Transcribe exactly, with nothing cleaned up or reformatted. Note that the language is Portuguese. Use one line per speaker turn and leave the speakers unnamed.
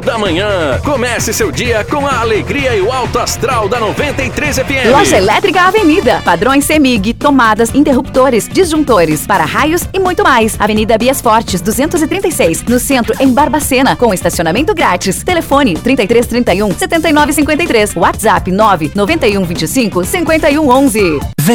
da manhã. Comece seu dia com a alegria e o alto astral da noventa e três F M.
Loja Elétrica Avenida. Padrões CEMIG, tomadas, interruptores, disjuntores, para-raios e muito mais. Avenida Bias Fortes, duzentos e trinta e seis, no centro, em Barbacena, com estacionamento grátis. Telefone trinta e três, trinta e um, setenta e nove, cinquenta e três. WhatsApp nove nove um, vinte e cinco, cinquenta e um, onze.